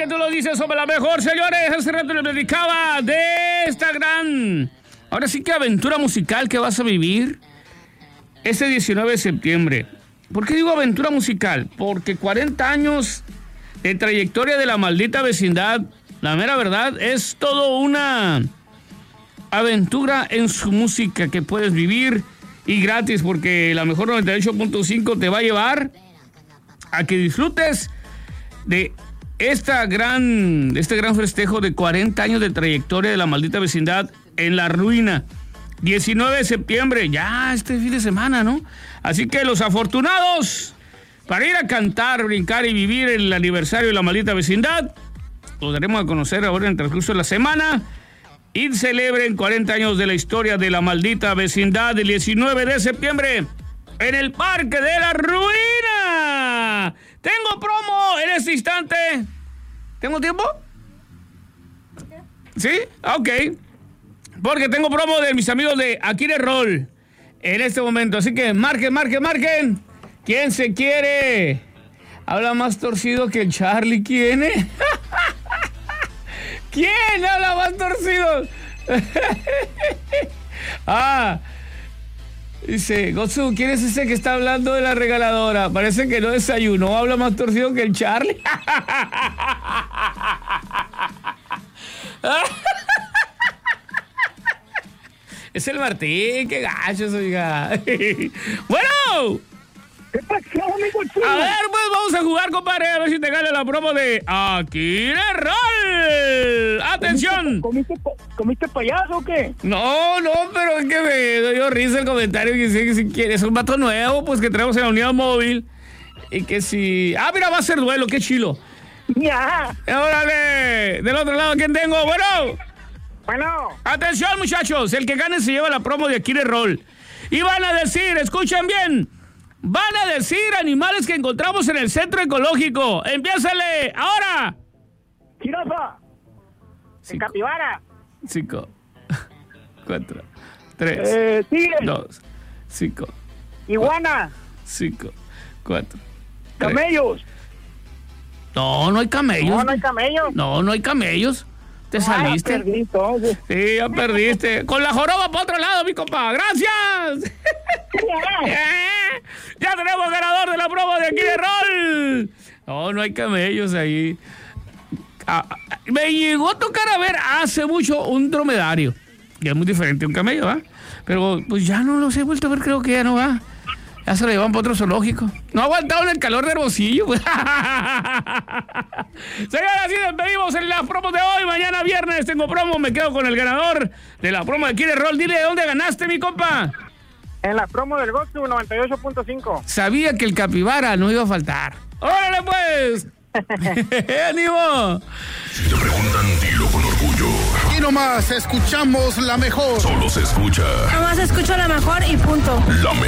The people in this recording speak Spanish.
que tú lo dices sobre la mejor, señores. Hace rato les platicaba de esta gran, ahora sí que aventura musical que vas a vivir este 19 de septiembre. ¿Por qué digo aventura musical? Porque 40 años de trayectoria de La Maldita Vecindad, la mera verdad, es todo una aventura en su música que puedes vivir y gratis, porque la mejor 98.5 te va a llevar a que disfrutes de este gran festejo de 40 años de trayectoria de La Maldita Vecindad en La Ruina. 19 de septiembre, ya este fin de semana, ¿no? Así que los afortunados para ir a cantar, brincar y vivir el aniversario de La Maldita Vecindad, los daremos a conocer ahora en el transcurso de la semana. Y celebren 40 años de la historia de La Maldita Vecindad el 19 de septiembre en el Parque de La Ruina. Tengo promo en este instante. ¿Tengo tiempo? ¿Sí? Ok. Porque tengo promo de mis amigos de Akire Roll en este momento. Así que marquen. ¿Quién se quiere? Habla más torcido que el Charlie. ¿Quién es? ¿Quién habla más torcido? Dice, Gotsu, ¿quién es ese que está hablando de la regaladora? Parece que no desayunó, habla más torcido que el Charlie. Es el Martín, qué gachos, oiga. Bueno. ¿Qué pasó, amigo chulo? A ver, pues vamos a jugar, compadre, a ver si te gana la promo de Akire Roll. ¡Atención! ¿Comiste payaso o qué? No, pero es que me dio risa el comentario que dice que si quieres un vato nuevo, pues que traemos en la unidad móvil. Y que si... mira, va a ser duelo, qué chilo. Ya. Órale, del otro lado, ¿quién tengo? Bueno. Atención, muchachos, el que gane se lleva la promo de Akire Roll. Y van a decir, escuchen bien, van a decir animales que encontramos en el centro ecológico. ¡Empiézale! ¡Ahora! Jirafa. Capibara. 5, 4, 3, tigre. 2, 5. Iguana. 5, 4. Camellos. No hay camellos. No hay camellos. No hay camellos. ¿Te saliste? Ya perdí, entonces. Sí, ya perdiste. Con la joroba para otro lado, mi compa. ¡Gracias! Ya tenemos ganador de la promo de Akire Roll. No hay camellos ahí. Me llegó a tocar a ver hace mucho un dromedario, que es muy diferente a un camello, ¿va? Pero pues ya no los he vuelto a ver, creo que ya no va. Ya se lo llevan para otro zoológico. No aguantaron el calor de Hermosillo, pues. Señoras, así despedimos en las promos de hoy. Mañana viernes tengo promo. Me quedo con el ganador de la promo de Akire Roll. Dile, ¿de dónde ganaste, mi compa? En la promo del Gotsu 98.5. Sabía que el capibara no iba a faltar. ¡Órale, pues! ¡Ánimo! Si te preguntan, dilo con orgullo. Aquí nomás escuchamos la mejor. Solo se escucha Nomás escucho la mejor y punto. la mejor.